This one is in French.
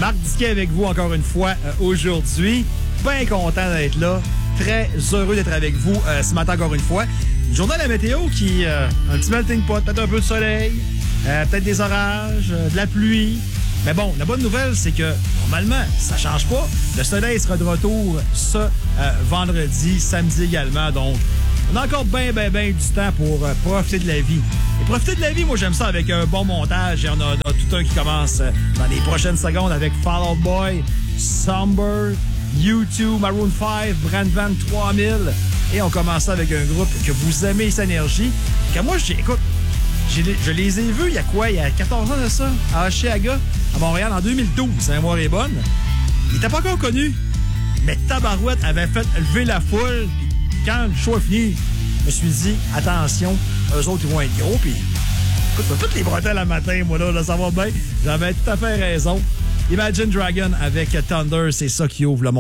Marc Diquet avec vous encore une fois aujourd'hui. Bien content d'être là. Très heureux d'être avec vous ce matin encore une fois. Une journée à la météo qui un petit melting pot, peut-être un peu de soleil, peut-être des orages, de la pluie. Mais bon, la bonne nouvelle, c'est que normalement, ça change pas. Le soleil sera de retour ce vendredi, samedi également. Donc, on a encore bien du temps pour profiter de la vie. Et profiter de la vie, moi, j'aime ça avec un bon montage. Et on a tout un qui commence dans les prochaines secondes avec Fall Out Boy, Somber, U2, Maroon 5, Brand Van 3000. Et on commence ça avec un groupe que vous aimez, Synergie. Que moi, écoute, je les ai vus il y a 14 ans de ça, à Oshéaga, à Montréal, en 2012. C'est un mois et bonne. Ils n'étaient pas encore connus, mais Tabarouette avait fait lever la foule. Puis quand le show est fini, je me suis dit, attention, eux autres, ils vont être gros. Puis, écoute, toutes les bretelles à matin, moi, là, ça va bien. J'avais tout à fait raison. Imagine Dragon avec Thunder, c'est ça qui ouvre le monde.